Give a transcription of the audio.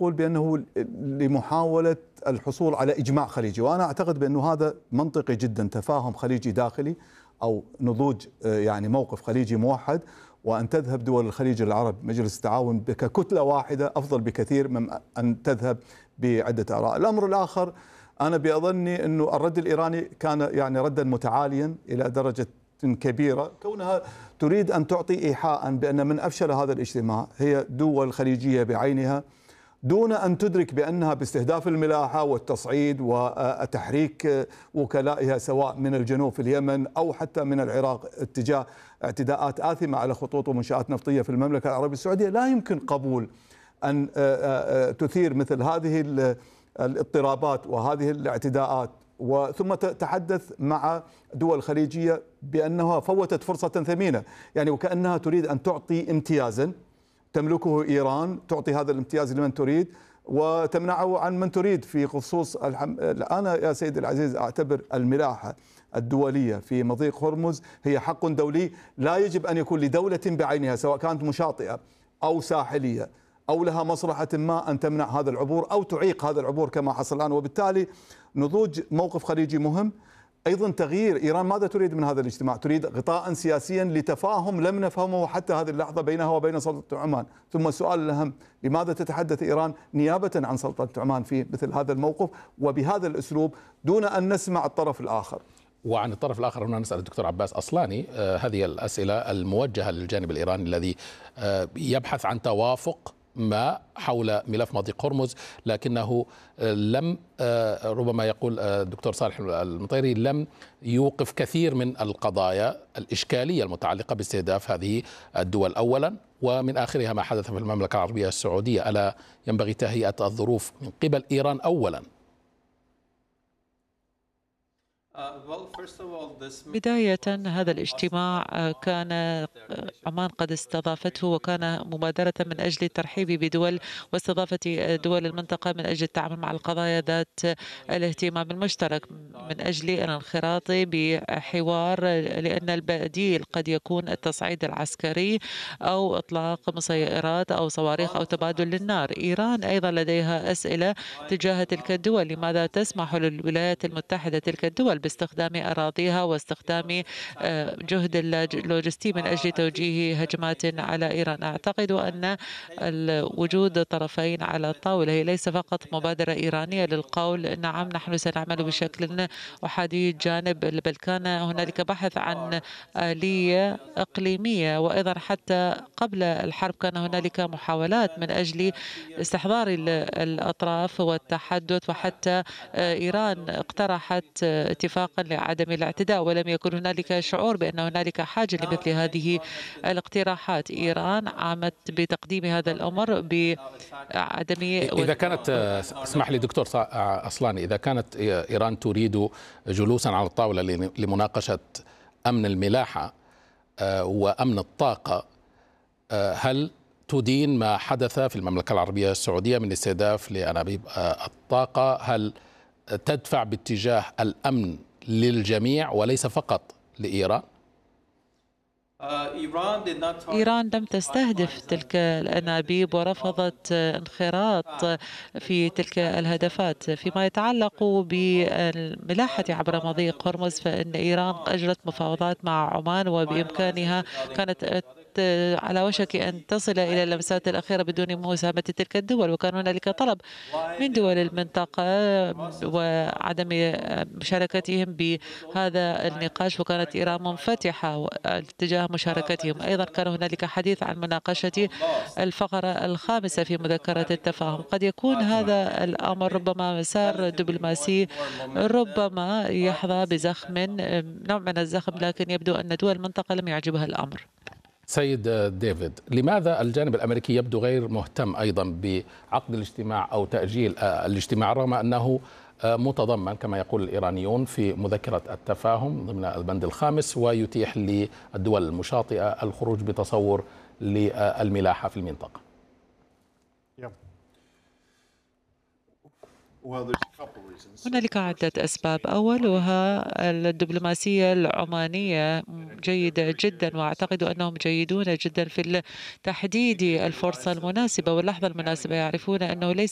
يقول بأنه لمحاولة الحصول على إجماع خليجي، وأنا أعتقد بأنه هذا منطقي جدا، تفاهم خليجي داخلي أو نضوج يعني موقف خليجي موحد، وأن تذهب دول الخليج العرب مجلس التعاون ككتلة واحدة أفضل بكثير من أن تذهب بعدة آراء. الأمر الآخر، أنا بأظني أنه الرد الإيراني كان يعني ردا متعاليا إلى درجة كبيرة، كونها تريد أن تعطي إيحاء بأن من أفشل هذا الاجتماع هي دول خليجية بعينها، دون أن تدرك بأنها باستهداف الملاحة والتصعيد وتحريك وكلائها سواء من الجنوب في اليمن أو حتى من العراق اتجاه اعتداءات آثمة على خطوط ومنشآت نفطية في المملكة العربية السعودية، لا يمكن قبول أن تثير مثل هذه الاضطرابات وهذه الاعتداءات، وثم تتحدث مع دول خليجية بأنها فوتت فرصة ثمينة، يعني وكأنها تريد أن تعطي امتيازا تملكه إيران، تعطي هذا الامتياز لمن تريد وتمنعه عن من تريد. في خصوص أنا يا سيدي العزيز أعتبر الملاحة الدولية في مضيق هرمز هي حق دولي، لا يجب أن يكون لدولة بعينها سواء كانت مشاطئة أو ساحلية أو لها مصلحة ما أن تمنع هذا العبور أو تعيق هذا العبور كما حصل الآن. وبالتالي نضوج موقف خليجي مهم. أيضا تغيير إيران، ماذا تريد من هذا الاجتماع؟ تريد غطاء سياسيا لتفاهم لم نفهمه حتى هذه اللحظة بينها وبين سلطنة عمان. ثم السؤال الأهم، لماذا تتحدث إيران نيابة عن سلطنة عمان في مثل هذا الموقف وبهذا الأسلوب دون أن نسمع الطرف الآخر؟ وعن الطرف الآخر هنا نسأل الدكتور عباس أصلاني هذه الأسئلة الموجهة للجانب الإيراني الذي يبحث عن توافق ما حول ملف مضيق هرمز، لكنه لم ربما يقول الدكتور صالح المطيري لم يوقف كثير من القضايا الإشكالية المتعلقة باستهداف هذه الدول أولا، ومن آخرها ما حدث في المملكة العربية السعودية. ألا ينبغي تهيئة الظروف من قبل إيران أولا؟ بداية هذا الاجتماع كان عمان قد استضافته، وكان مبادرة من أجل الترحيب بدول واستضافة دول المنطقة من أجل التعامل مع القضايا ذات الاهتمام المشترك، من أجل الانخراط بحوار، لأن البديل قد يكون التصعيد العسكري أو إطلاق مسيرات أو صواريخ أو تبادل للنار. إيران أيضا لديها أسئلة تجاه تلك الدول، لماذا تسمح للولايات المتحدة تلك الدول باستخدام أراضيها واستخدام جهد اللوجستي من أجل توجيه هجمات على إيران؟ أعتقد أن وجود طرفين على الطاولة هي ليس فقط مبادرة إيرانية للقول نعم نحن سنعمل بشكل أحادي الجانب، بل كان هنالك بحث عن آلية إقليمية، وأيضا حتى قبل الحرب كان هنالك محاولات من أجل استحضار الأطراف والتحدث، وحتى إيران اقترحت اتفاقا لعدم الاعتداء، ولم يكن هنالك شعور بأن هنالك حاجة لمثل هذه الاقتراحات. إيران عامت بتقديم هذا الأمر بعدم. إذا كانت اسمح لي دكتور أصلاني، إذا كانت إيران تريد جلوسا على الطاولة لمناقشة أمن الملاحة وأمن الطاقة، هل تدين ما حدث في المملكة العربية السعودية من استهداف لأنابيب الطاقة؟ هل تدفع باتجاه الأمن للجميع وليس فقط لإيران؟ إيران لم تستهدف تلك الأنابيب ورفضت انخراط في تلك الهدفات. فيما يتعلق بالملاحة عبر مضيق هرمز، فإن إيران أجرت مفاوضات مع عمان، وبإمكانها كانت على وشك أن تصل إلى اللمسات الأخيرة بدون مساهمة تلك الدول، وكان هنالك طلب من دول المنطقة وعدم مشاركتهم بهذا النقاش، وكانت إيران منفتحة اتجاه مشاركتهم. أيضا كان هنالك حديث عن مناقشة الفقرة الخامسة في مذكرة التفاهم. قد يكون هذا الأمر ربما مسار دبلوماسي ربما يحظى بزخم، نوع من الزخم، لكن يبدو أن دول المنطقة لم يعجبها الأمر. سيد ديفيد، لماذا الجانب الأمريكي يبدو غير مهتم أيضا بعقد الاجتماع أو تأجيل الاجتماع، رغم أنه متضمن كما يقول الإيرانيون في مذكرة التفاهم ضمن البند الخامس، ويتيح للدول المشاطئة الخروج بتصور للملاحة في المنطقة؟ هنالك عدة أسباب. أولها الدبلوماسية العمانية جيدة جدا، وأعتقد أنهم جيدون جدا في تحديد الفرصة المناسبة واللحظة المناسبة. يعرفون أنه ليس